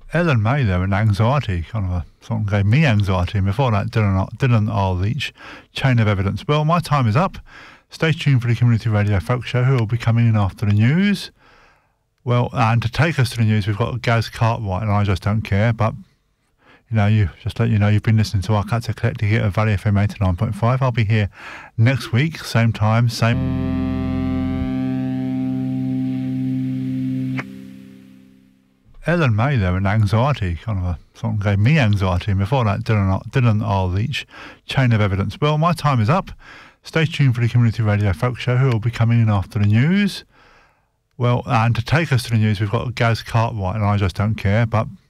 Ellen May there and anxiety, kind of a song gave me anxiety, and before that Dylan R. Leach, Chain of Evidence. Well, my time is up. Stay tuned for the Community Radio Folk Show, who will be coming in after the news. Well, and to take us to the news, we've got Gaz Cartwright and I Just Don't Care, but you've been listening to our Cuts Eclectic here at Valley FM 89.5. I'll be here next week, same time, same... Ellen May there and anxiety, kind of a song gave me anxiety, and before that Dylan R. Leach, Chain of Evidence. Well, my time is up. Stay tuned for the Community Radio Folk Show, who will be coming in after the news. Well, and to take us to the news, we've got Gaz Cartwright and I Just Don't Care, but